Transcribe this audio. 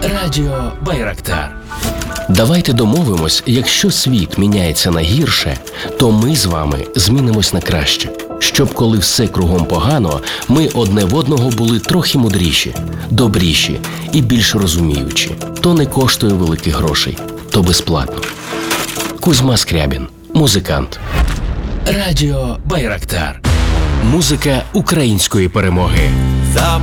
Радіо Байрактар. Давайте домовимось, якщо світ міняється на гірше, то ми з вами змінимось на краще. Щоб коли все кругом погано, ми одне в одного були трохи мудріші, добріші і більш розуміючі. То не коштує великих грошей, то безплатно. Кузьма Скрябін, музикант. Радіо Байрактар. Музика української перемоги. За